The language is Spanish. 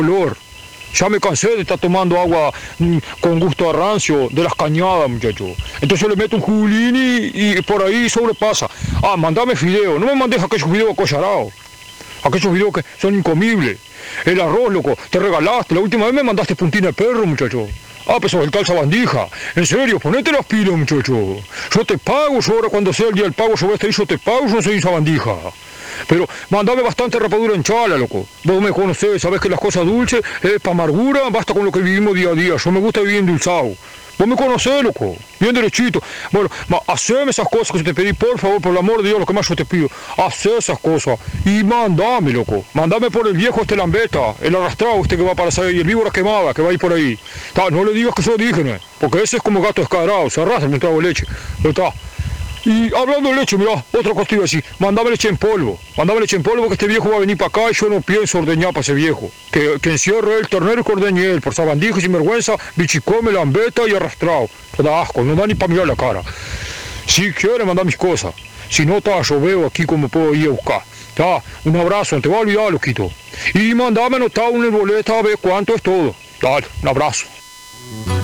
olor. Ya me cansé de estar tomando agua con gusto a rancio de las cañadas, muchacho. Entonces le meto un jugulín y por ahí sobrepasa. Ah, mandame fideo, no me mandes aquellos fideos acocharados. Aquellos fideos que son incomibles. El arroz, loco, te regalaste. La última vez me mandaste puntina de perro, muchacho. Ah, pues sos el tal sabandija. En serio, ponete las pilas, muchacho. Yo te pago, yo ahora cuando sea el día del pago, yo te pago, yo no soy sabandija. Pero mandame bastante rapadura en chala, loco. Vos me conocés, sabés que las cosas dulces es para amargura, basta con lo que vivimos día a día. Yo me gusta vivir endulzado. Vos me conocés, loco, bien derechito. Bueno, haceme esas cosas que yo te pedí, por favor, por el amor de Dios, lo que más yo te pido. Hacé esas cosas y mandame, loco. Mandame por el viejo este lambeta, el arrastrado este que va para salir, y el víbora quemada que va a ir por ahí. No le digas que soy indígena, porque ese es como gato descadrado, se arrastra en un trago de leche. Está. Y hablando de leche, mirá, otra cosa te iba a decir, mandame leche en polvo que este viejo va a venir para acá y yo no pienso ordeñar para ese viejo. Que encierre el ternero y que ordeñe él, por sabandijo y sinvergüenza, bichicome, lambeta y arrastrado. Te da asco, no da ni para mirar la cara. Si quiere mandar mis cosas, si no, yo veo aquí cómo puedo ir a buscar. Un abrazo, no te voy a olvidar, loquito. Y mandame anotar una boleta a ver cuánto es todo. Dale, un abrazo.